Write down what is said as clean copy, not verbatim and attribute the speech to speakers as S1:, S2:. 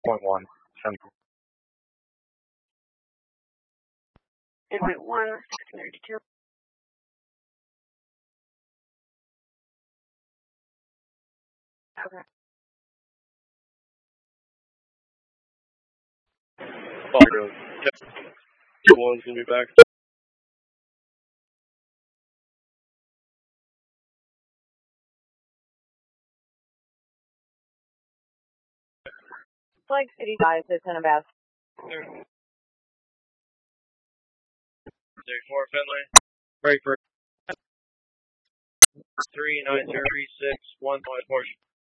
S1: 8.1 Central.
S2: 8.1, 1632. Okay.
S1: One's gonna be back.
S2: Flag City 5, it's in about
S1: 6-4 Finley. Break for 39036 1.4.